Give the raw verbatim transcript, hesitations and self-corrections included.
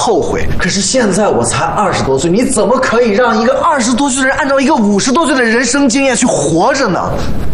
后悔。可是现在我才二十多岁，你怎么可以让一个二十多岁的人按照一个五十多岁的人生经验去活着呢？